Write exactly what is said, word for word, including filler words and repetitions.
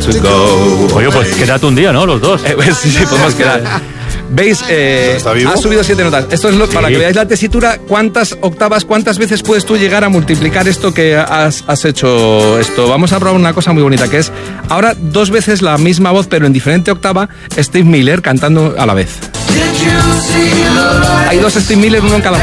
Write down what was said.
to go. Oye, pues quédate un día, ¿no? Los dos. Eh, pues, sí, sí, podemos quedar. ¿Veis? Eh, ha subido siete notas. Esto es lo, sí. Para que veáis la tesitura, cuántas octavas, cuántas veces puedes tú llegar a multiplicar esto que has, has hecho esto. Vamos a probar una cosa muy bonita, que es ahora dos veces la misma voz, pero en diferente octava, Steve Miller cantando a la vez. Hay dos Steve Miller, uno en cada